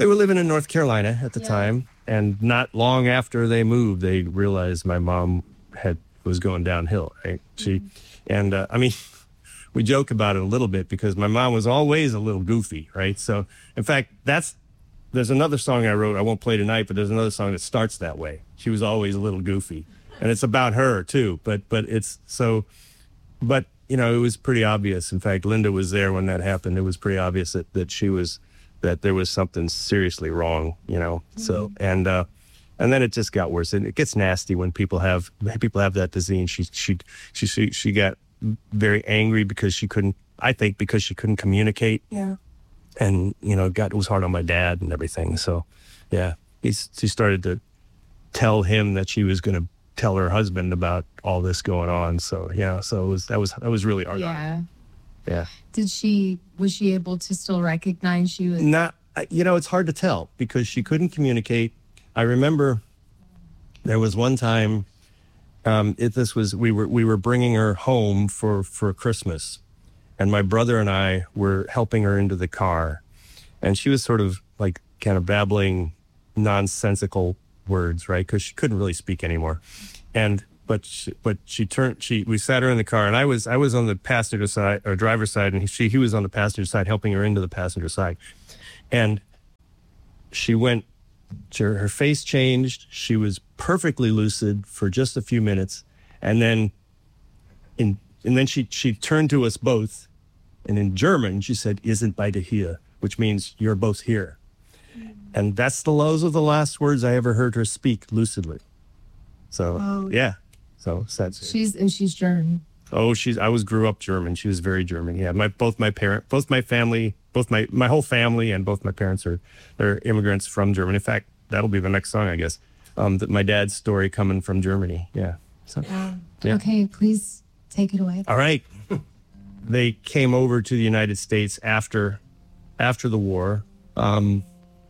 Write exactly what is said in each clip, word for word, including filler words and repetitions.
They were living in North Carolina at the Yeah. time, and not long after they moved, they realized my mom had was going downhill, right? She, Mhm. and uh, I mean, we joke about it a little bit because my mom was always a little goofy, right? So, in fact, that's there's another song I wrote. I won't play tonight, but there's another song that starts that way. She was always a little goofy, and it's about her too. But but it's so, but you know, it was pretty obvious. In fact, Linda was there when that happened. It was pretty obvious that that she was that there was something seriously wrong, you know. Mm-hmm. So and uh, and then it just got worse, and it gets nasty when people have people have that disease. She she she she, she got very angry because she couldn't. I think because she couldn't communicate. Yeah. And you know, it got it was hard on my dad and everything. So, yeah, he's she started to tell him that she was going to tell her husband about all this going on. So yeah, so it was that was that was really hard. Yeah. Yeah. Did she, was she able to still recognize she was? Not, you know, it's hard to tell because she couldn't communicate. I remember there was one time, um, it, this was, we were, we were bringing her home for, for Christmas, and my brother and I were helping her into the car, and she was sort of like kind of babbling nonsensical words, right? Because she couldn't really speak anymore. And But she, but she turned. She we sat her in the car, and I was I was on the passenger side or driver's side, and she he was on the passenger side, helping her into the passenger side. And she went. Her, her face changed. She was perfectly lucid for just a few minutes, and then, in and then she she turned to us both, and in German she said, "Isn't beide hier," which means you're both here. And that's the those are the last words I ever heard her speak lucidly. So Oh. yeah. So that's She's, and she's German. oh she's I was grew up German. She was very German. Yeah, my both my parent both my family both my my whole family and both my parents are they're immigrants from Germany. In fact, that'll be the next song, I guess. Um, that my dad's story coming from Germany. Yeah. So Yeah. yeah. Okay, please take it away. All right. They came over to the United States after after the war, um,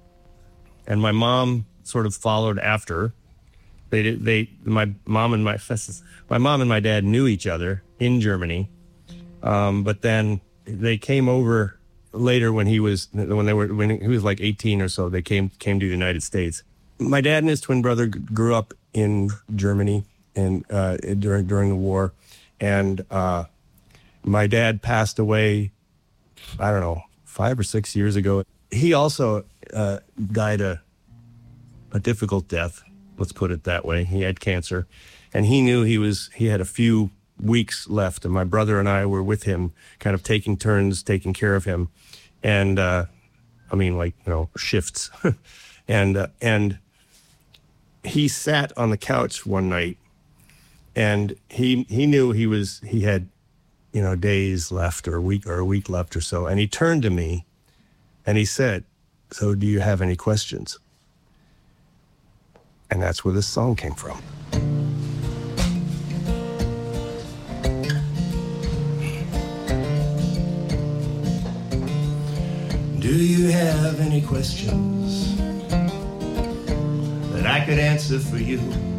and my mom sort of followed after. They did. They my mom and my my mom and my dad knew each other in Germany, um, but then they came over later when he was when they were when he was like eighteen or so. They came came to the United States. My dad and his twin brother g- grew up in Germany and uh, during during the war, and uh, my dad passed away. I don't know, five or six years ago. He also uh, died a a difficult death. Let's put it that way. He had cancer, and he knew he was, he had a few weeks left, and my brother and I were with him, kind of taking turns, taking care of him. And, uh, I mean, like, you know, shifts. and, uh, and he sat on the couch one night, and he, he knew he was, he had, you know, days left or a week or a week left or so. And he turned to me and he said, "So do you have any questions?" And that's where this song came from. Do you have any questions that I could answer for you?